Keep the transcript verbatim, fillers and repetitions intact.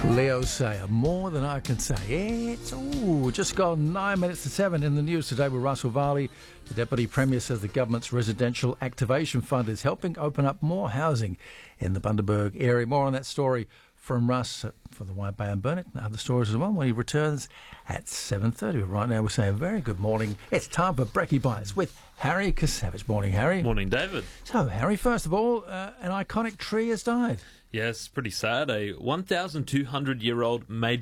Leo Sayer, more than I can say. It's ooh, just gone nine minutes to seven. In the news today with Russell Varley. The Deputy Premier says the government's Residential Activation Fund is helping open up more housing in the Bundaberg area. More on that story from Russ for the White Bay and Burnett and other stories as well when he returns at seven thirty. Right now we're saying very good morning. It's time for Brekkie Bites with Harry Kasavage. Morning, Harry. Morning, David. So, Harry, first of all, uh, an iconic tree has died. Yes, pretty sad. A one thousand two hundred year old major